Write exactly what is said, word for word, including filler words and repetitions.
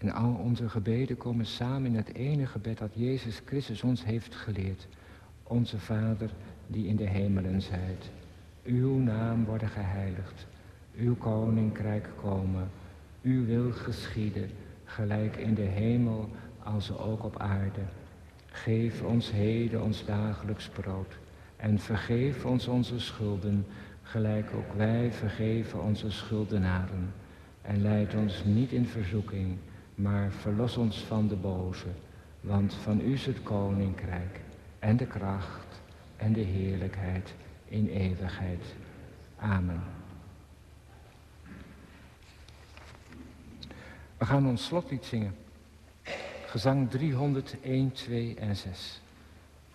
En al onze gebeden komen samen in het ene gebed dat Jezus Christus ons heeft geleerd. Onze Vader die in de hemelen zijt. Uw naam worden geheiligd. Uw koninkrijk komen. Uw wil geschieden, gelijk in de hemel als ook op aarde. Geef ons heden ons dagelijks brood. En vergeef ons onze schulden, gelijk ook wij vergeven onze schuldenaren. En leid ons niet in verzoeking, maar verlos ons van de boze. Want van u is het koninkrijk en de kracht en de heerlijkheid in eeuwigheid. Amen. We gaan ons slotlied zingen. Gezang driehonderdéén, twee en zes.